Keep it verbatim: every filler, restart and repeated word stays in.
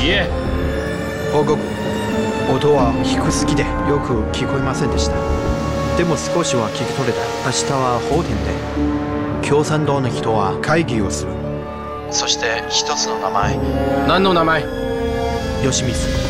え。 報告。音は低すぎてよく聞こえませんでした。でも少しは聞き取れた。明日は法廷で共産党の人は会議をする。そして一つの名前。 何の名前？ 吉光。